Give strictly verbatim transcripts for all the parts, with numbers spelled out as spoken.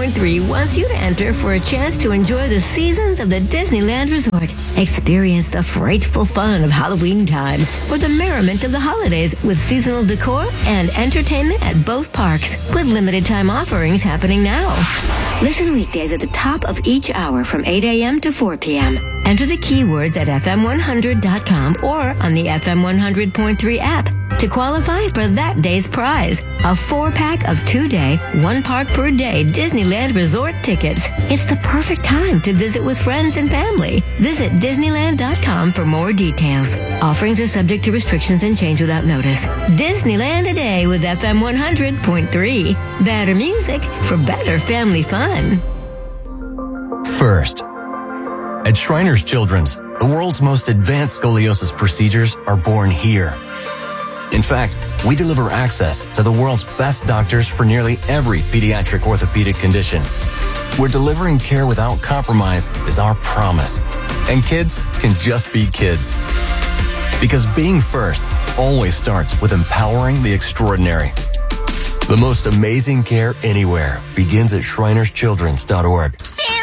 point three wants you to enter for a chance to enjoy the seasons of the Disneyland Resort. Experience the frightful fun of Halloween time or the merriment of the holidays with seasonal decor and entertainment at both parks with limited time offerings happening now. Listen weekdays at the top of each hour from eight a.m. to four p.m. Enter the keywords at f m one hundred dot com or on the F M one hundred point three app to qualify for that day's prize, a four-pack of two-day, one-park-per-day Disneyland Resort tickets. It's the perfect time to visit with friends and family. Visit Disneyland dot com for more details. Offerings are subject to restrictions and change without notice. Disneyland a day with F M one hundred point three. Better music for better family fun. First. At Shriners Children's, the world's most advanced scoliosis procedures are born here. In fact, we deliver access to the world's best doctors for nearly every pediatric orthopedic condition. We're delivering care without compromise is our promise. And kids can just be kids. Because being first always starts with empowering the extraordinary. The most amazing care anywhere begins at Shriners Children's dot org.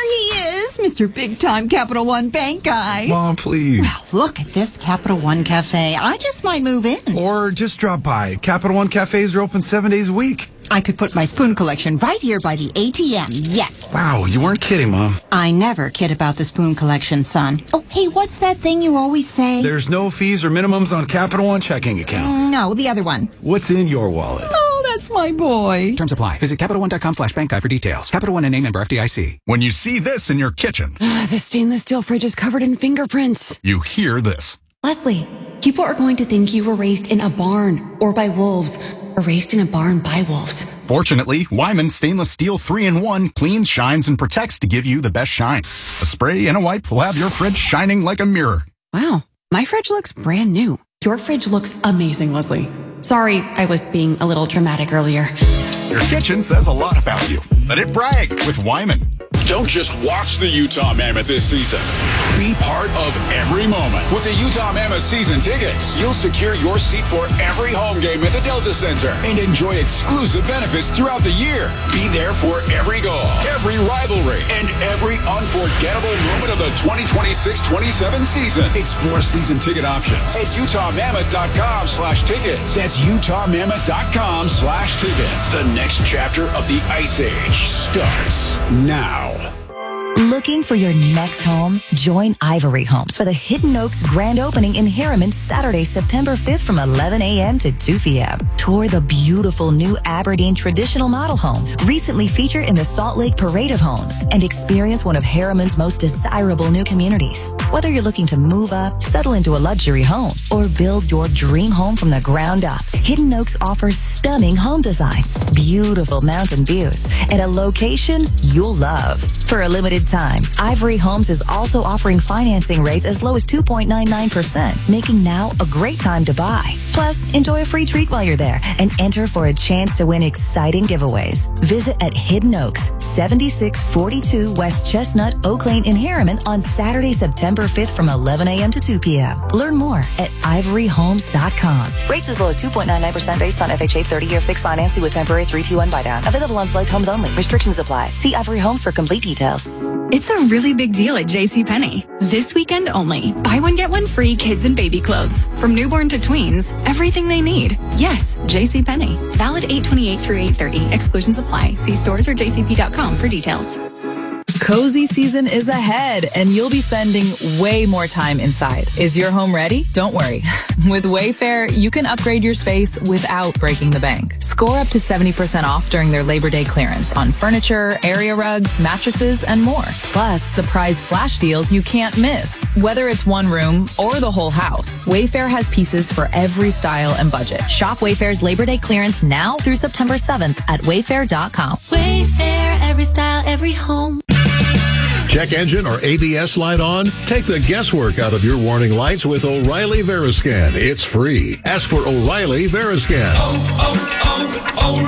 Mister Big Time Capital One Bank guy. Mom, please. Well, look at this Capital One Cafe. I just might move in. Or just drop by. Capital One Cafes are open seven days a week. I could put my spoon collection right here by the A T M. Yes. Wow, you weren't kidding, Mom. I never kid about the spoon collection, son. Oh, hey, what's that thing you always say? There's no fees or minimums on Capital One checking accounts. No, the other one. What's in your wallet? Oh, that's my boy. Terms apply. Visit Capital One dot com slash bank guide for details. Capital One N A member F D I C. When you see this in your kitchen, the stainless steel fridge is covered in fingerprints. You hear this. Leslie, people are going to think you were raised in a barn or by wolves or raised in a barn by wolves. Fortunately, Wyman Stainless Steel three in one cleans, shines, and protects to give you the best shine. A spray and a wipe will have your fridge shining like a mirror. Wow, my fridge looks brand new. Your fridge looks amazing, Leslie. Sorry, I was being a little dramatic earlier. Your kitchen says a lot about you. Let it brag with Wyman. Don't just watch the Utah Mammoth this season. Be part of every moment. With the Utah Mammoth season tickets, you'll secure your seat for every home game at the Delta Center and enjoy exclusive benefits throughout the year. Be there for every goal, every rivalry, and every unforgettable moment of the twenty twenty-six twenty-seven season. Explore season ticket options at Utah Mammoth dot com slash tickets. That's Utah Mammoth dot com slash tickets. The next chapter of the Ice Age starts now. Looking for your next home? Join Ivory Homes for the Hidden Oaks grand opening in Harriman Saturday, September fifth from eleven a.m. to two p.m. Tour the beautiful new Aberdeen traditional model home, recently featured in the Salt Lake Parade of Homes, and experience one of Harriman's most desirable new communities. Whether you're looking to move up, settle into a luxury home, or build your dream home from the ground up, Hidden Oaks offers stunning home designs, beautiful mountain views, and a location you'll love. For a limited time, Ivory Homes is also offering financing rates as low as two point nine nine percent, making now a great time to buy. Plus, enjoy a free treat while you're there and enter for a chance to win exciting giveaways. Visit at Hidden Oaks, seventy-six forty-two West Chestnut, Oak Lane in Harriman on Saturday, September fifth from eleven a.m. to two p.m. Learn more at ivory homes dot com. Rates as low as two point nine nine percent based on F H A thirty-year fixed financing with temporary three two one buy down. Available on select homes only. Restrictions apply. See Ivory Homes for complete details. It's a really big deal at JCPenney. This weekend only. Buy one, get one free kids and baby clothes. From newborn to tweens, everything they need. Yes, JCPenney. Valid eight twenty-eight through eight thirty. Exclusions apply. See stores or j c p dot com for details. Cozy season is ahead, and you'll be spending way more time inside. Is your home ready? Don't worry. With Wayfair, you can upgrade your space without breaking the bank. Score up to seventy percent off during their Labor Day clearance on furniture, area rugs, mattresses, and more. Plus, surprise flash deals you can't miss. Whether it's one room or the whole house, Wayfair has pieces for every style and budget. Shop Wayfair's Labor Day clearance now through September seventh at wayfair dot com. Wayfair, every style, every home. Check engine or A B S light on? Take the guesswork out of your warning lights with O'Reilly Veriscan. It's free. Ask for O'Reilly Veriscan. Oh,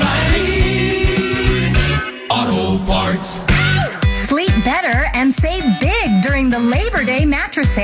oh, oh, O'Reilly Auto Parts. Sleep better and save big during the Labor Day mattress sale at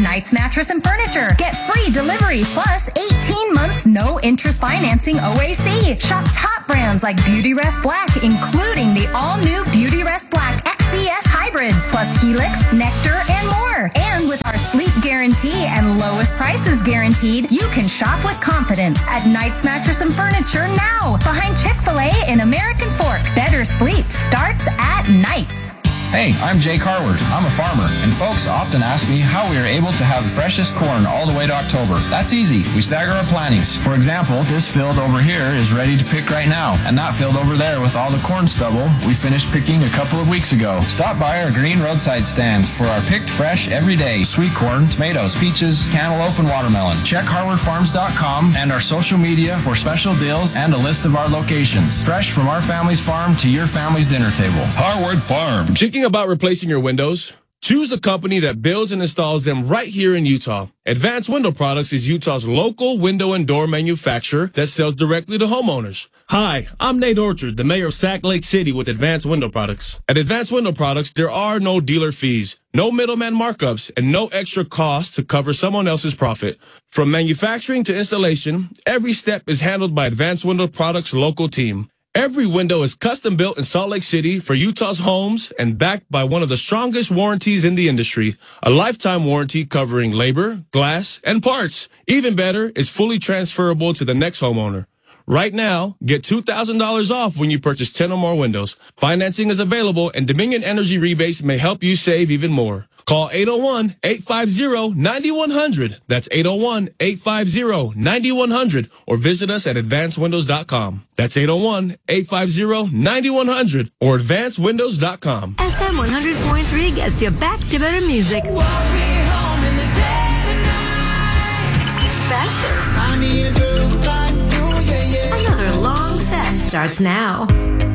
Knights Mattress and Furniture. Get free delivery plus eighteen months no interest financing O A C. Shop top brands like Beautyrest Black, including the all-new Beautyrest Black X C S hybrids, plus Helix, Nectar, and more. And with our sleep guarantee and lowest prices guaranteed, you can shop with confidence at Knights Mattress and Furniture now, behind Chick-fil-A in American Fork. Better sleep starts at Knights. Hey, I'm Jake Harward. I'm a farmer, and folks often ask me how we are able to have the freshest corn all the way to October. That's easy. We stagger our plantings. For example, this field over here is ready to pick right now, and that field over there with all the corn stubble we finished picking a couple of weeks ago. Stop by our green roadside stands for our picked fresh every day sweet corn, tomatoes, peaches, cantaloupe, and watermelon. Check harward farms dot com and our social media for special deals and a list of our locations. Fresh from our family's farm to your family's dinner table. Harward Farm. Thinking about replacing your windows? Choose a company that builds and installs them right here in Utah. Advanced Window Products is Utah's local window and door manufacturer that sells directly to homeowners. Hi, I'm Nate Orchard, the mayor of Sac Lake City with Advanced Window Products. At Advanced Window Products, there are no dealer fees, no middleman markups, and no extra costs to cover someone else's profit. From manufacturing to installation, every step is handled by Advanced Window Products' local team. Every window is custom built in Salt Lake City for Utah's homes and backed by one of the strongest warranties in the industry, a lifetime warranty covering labor, glass, and parts. Even better, it's fully transferable to the next homeowner. Right now, get two thousand dollars off when you purchase ten or more windows. Financing is available, and Dominion Energy rebates may help you save even more. Call eight oh one, eight five zero, nine one zero zero. That's eight oh one, eight five zero, nine one zero zero. Or visit us at advanced windows dot com. That's eight oh one, eight five zero, nine one zero zero or advanced windows dot com. F M one hundred point three gets you back to better music. Faster. Another long set starts now.